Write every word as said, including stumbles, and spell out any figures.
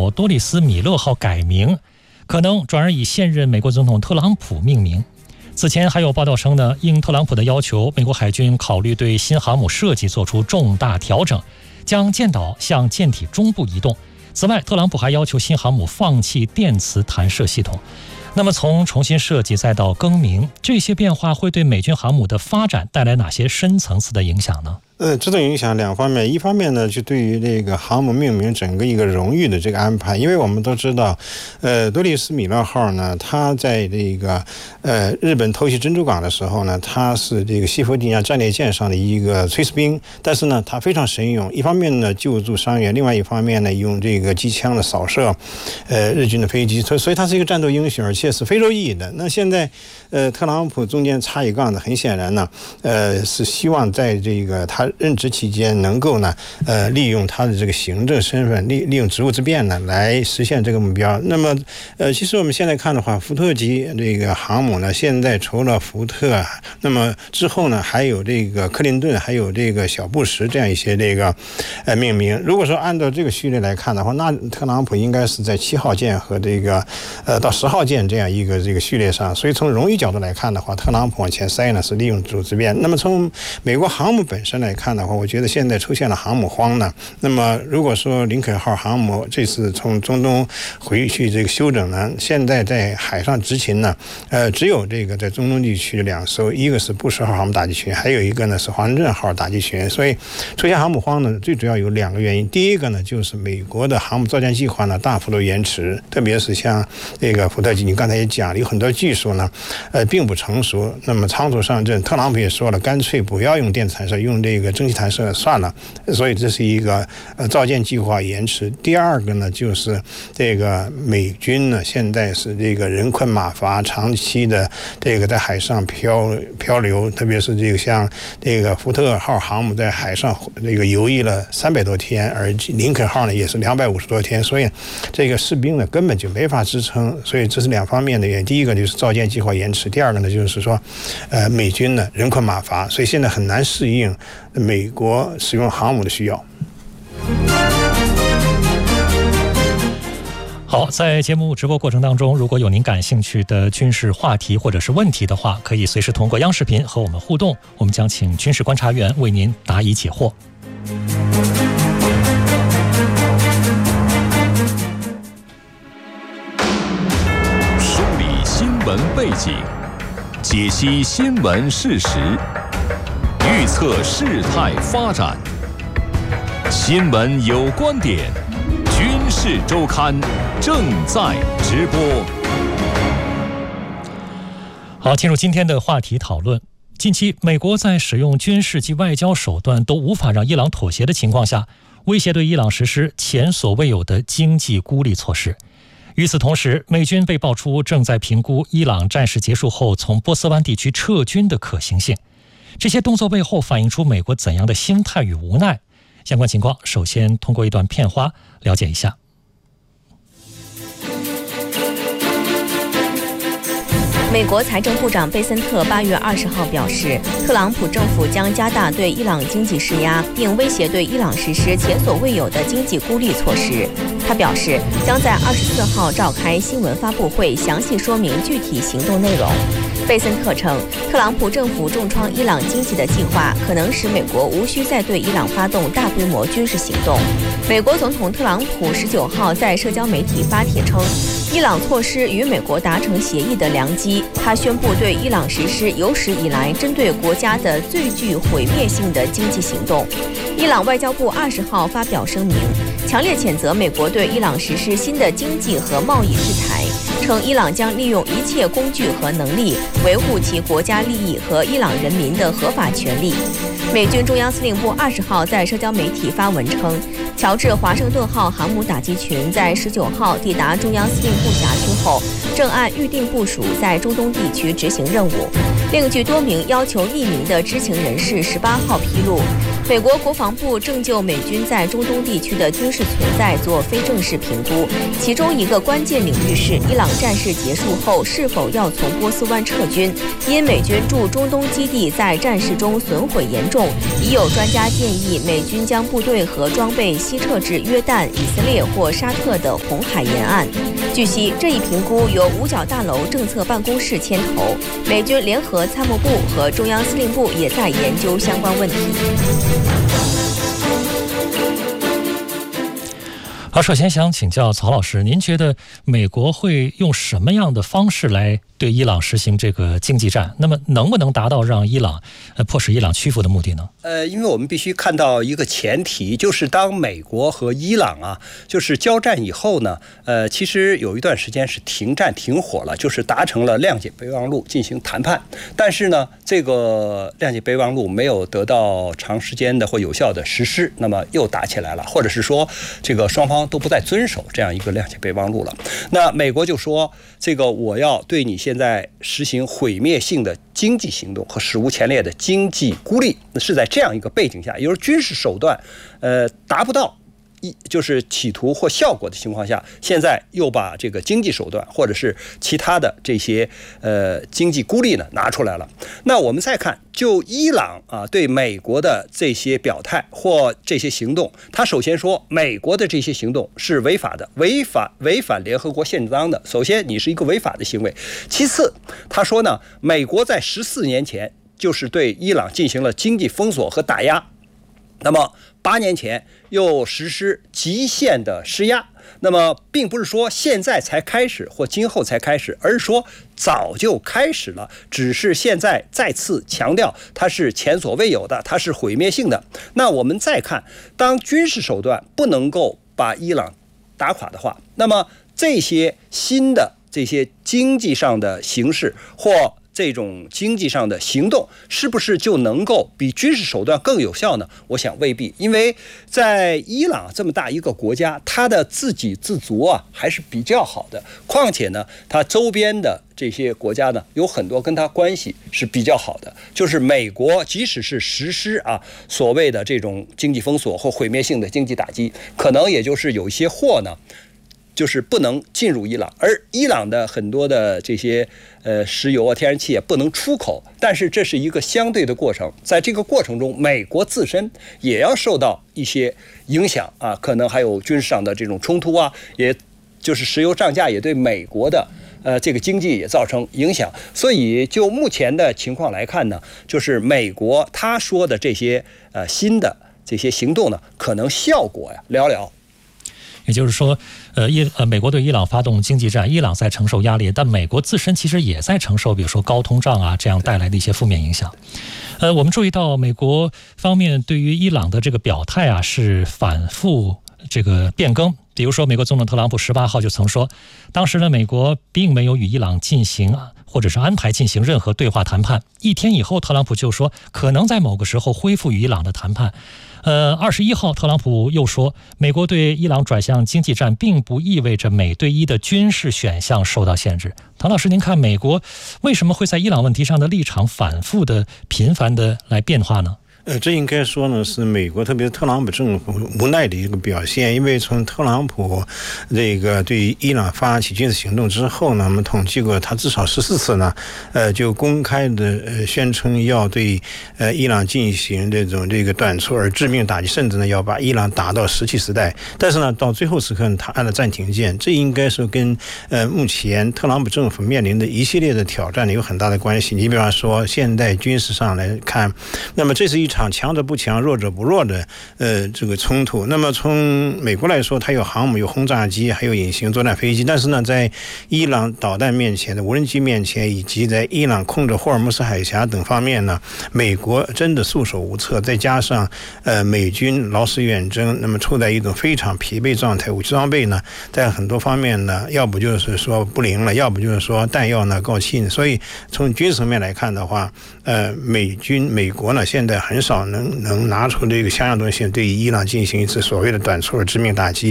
姆多丽丝·米勒号改名，可能转而以现任美国总统特朗普命名。此前还有报道称呢，应特朗普的要求，美国海军考虑对新航母设计做出重大调整，将舰岛向舰体中部移动。此外，特朗普还要求新航母放弃电磁弹射系统。那么从重新设计再到更名，这些变化会对美军航母的发展带来哪些深层次的影响呢？ 呃，这种影响两方面，一方面呢，就对于这个航母命名整个一个荣誉的这个安排，因为我们都知道，呃，多丽丝·米勒号呢，它在这个呃日本偷袭珍珠港的时候呢，它是这个西弗吉尼亚战列舰上的一个炊事兵，但是呢，它非常神勇，一方面呢救助伤员，另外一方面呢用这个机枪的扫射，呃日军的飞机，所以所以它是一个战斗英雄，而且是非洲裔的。那现在，呃，特朗普中间插一杠的，很显然呢，呃，是希望在这个他任职期间能够呢，呃，利用他的这个行政身份，利利用职务之便呢，来实现这个目标。那么，呃，其实我们现在看的话，福特级这个航母呢，现在除了福特，那么之后呢，还有这个克林顿，还有这个小布什这样一些这个呃命名。如果说按照这个序列来看的话，那特朗普应该是在七号舰和这个呃到十号舰这样一个这个序列上。所以从荣誉角度来看的话，特朗普往前塞呢是利用职务之便。那么从美国航母本身来看的话，我觉得现在出现了航母荒呢。那么如果说林肯号航母这次从中东回去这个休整呢，现在在海上执勤呢，呃，只有这个在中东地区两艘，一个是布什号航母打击群，还有一个呢是华盛顿号打击群。所以出现航母荒呢，最主要有两个原因。第一个呢，就是美国的航母造舰计划呢大幅度延迟，特别是像这个福特级，你刚才也讲了，有很多技术呢，呃，并不成熟。那么仓促上阵，特朗普也说了，干脆不要用电磁弹射，用这个蒸汽弹射算了。所以这是一个呃造舰计划延迟。第二个呢，就是这个美军呢现在是这个人困马乏，长期的这个在海上漂漂流，特别是这个像这个福特号航母在海上这个游弋了三百多天，而林肯号呢也是两百五十多天，所以这个士兵呢根本就没法支撑。所以这是两方面的原因。第一个就是造舰计划延迟，第二个呢就是说，呃，美军呢人困马乏，所以现在很难适应美国使用航母的需要。 好，在节目直播过程当中，如果有您感兴趣的军事话题或者是问题的话，可以随时通过央视频和我们互动，我们将请军事观察员为您答疑解惑。 梳理新闻背景，解析新闻事实，预测事态发展。新闻有观点，军事周刊正在直播。 好，进入今天的话题讨论。近期，美国在使用军事及外交手段都无法让伊朗妥协的情况下，威胁对伊朗实施前所未有的经济孤立措施。与此同时，美军被爆出正在评估伊朗战事结束后从波斯湾地区撤军的可行性。这些动作背后反映出美国怎样的心态与无奈？相关情况，首先通过一段片花了解一下。 美国财政部长贝森特八月二十号表示，特朗普政府将加大对伊朗经济施压，并威胁对伊朗实施前所未有的经济孤立措施。他表示，将在二十四号召开新闻发布会，详细说明具体行动内容。贝森特称，特朗普政府重创伊朗经济的计划可能使美国无需再对伊朗发动大规模军事行动。美国总统特朗普十九号在社交媒体发帖称，伊朗错失与美国达成协议的良机。他宣布对伊朗实施有史以来针对国家的最具毁灭性的经济行动。伊朗外交部二十号发表声明，强烈谴责美国对伊朗实施新的经济和贸易制裁，称伊朗将利用一切工具和能力维护其国家利益和伊朗人民的合法权利。美军中央司令部二十号在社交媒体发文称，乔治华盛顿号航母打击群在十九号抵达中央司令部辖区后，正按预定部署在中东地区执行任务。另据多名要求匿名的知情人士十八号披露， 美国国防部正就美军在中东地区的军事存在做非正式评估，其中一个关键领域是伊朗战事结束后是否要从波斯湾撤军，因美军驻中东基地在战事中损毁严重，已有专家建议美军将部队和装备西撤至约旦、以色列或沙特的红海沿岸。据悉，这一评估由五角大楼政策办公室牵头，美军联合参谋部和中央司令部也在研究相关问题。 好，首先想请教曹老师，您觉得美国会用什么样的方式来对伊朗实行这个经济战？那么能不能达到让伊朗呃迫使伊朗屈服的目的呢？ 呃，因为我们必须看到一个前提，就是当美国和伊朗啊，就是交战以后呢，呃，其实有一段时间是停战停火了，就是达成了谅解备忘录进行谈判，但是呢，这个谅解备忘录没有得到长时间的或有效的实施，那么又打起来了，或者是说这个双方都不再遵守这样一个谅解备忘录了。那美国就说，这个我要对你现在实行毁灭性的经济行动和史无前例的经济孤立，是在这样一个背景下，也就是军事手段呃达不到一就是企图或效果的情况下，现在又把这个经济手段或者是其他的这些呃经济孤立呢拿出来了。那我们再看，就伊朗啊对美国的这些表态或这些行动，他首先说美国的这些行动是违法的，违法违反联合国宪章的。首先你是一个违法的行为。其次，他说呢，美国在十四年前就是对伊朗进行了经济封锁和打压，那么八年前又实施极限的施压，那么并不是说现在才开始或今后才开始，而是说早就开始了，只是现在再次强调它是前所未有的，它是毁灭性的。那我们再看，当军事手段不能够把伊朗打垮的话，那么这些新的这些经济上的形式或这种经济上的行动是不是就能够比军事手段更有效呢？我想未必，因为在伊朗这么大一个国家，它的自给自足啊还是比较好的，况且呢，它周边的这些国家呢，有很多跟它关系是比较好的，就是美国即使是实施啊所谓的这种经济封锁或毁灭性的经济打击，可能也就是有一些货呢就是不能进入伊朗，而伊朗的很多的这些呃石油啊、天然气也不能出口，但是这是一个相对的过程，在这个过程中，美国自身也要受到一些影响啊，可能还有军事上的这种冲突啊，也就是石油涨价也对美国的呃这个经济也造成影响，所以就目前的情况来看呢，就是美国他说的这些呃新的这些行动呢，可能效果呀寥寥。 也就是说，呃，伊呃，美国对伊朗发动经济战，伊朗在承受压力，但美国自身其实也在承受，比如说高通胀啊这样带来的一些负面影响。呃，我们注意到美国方面对于伊朗的这个表态啊是反复这个变更。比如说，美国总统特朗普十八号就曾说，当时呢，美国并没有与伊朗进行或者是安排进行任何对话谈判。一天以后，特朗普就说可能在某个时候恢复与伊朗的谈判。呃，二十一号，特朗普又说，美国对伊朗转向经济战，并不意味着美对伊的军事选项受到限制。唐老师，您看美国为什么会在伊朗问题上的立场反复的、频繁的来变化呢？ 呃，这应该说呢是美国，特别是特朗普政府无奈的一个表现。因为从特朗普这个对伊朗发起军事行动之后呢，我们统计过，他至少十四次呢，呃，就公开的呃宣称要对呃伊朗进行这种这个短促而致命打击，甚至呢要把伊朗打到石器时代。但是呢，到最后时刻他按了暂停键，这应该是跟呃目前特朗普政府面临的一系列的挑战有很大的关系。你比方说，现代军事上来看，那么这是一场强者不强、弱者不弱的呃这个冲突。那么从美国来说，它有航母、有轰炸机，还有隐形作战飞机。但是呢，在伊朗导弹面前的无人机面前，以及在伊朗控制霍尔木斯海峡等方面呢，美国真的束手无策。再加上呃美军劳师远征，那么处在一种非常疲惫状态，武器装备呢在很多方面呢，要不就是说不灵了，要不就是说弹药呢告罄。所以从军事层面来看的话，呃美军美国呢现在很少能能拿出这个相应东西对伊朗进行一次所谓的短促而致命打击。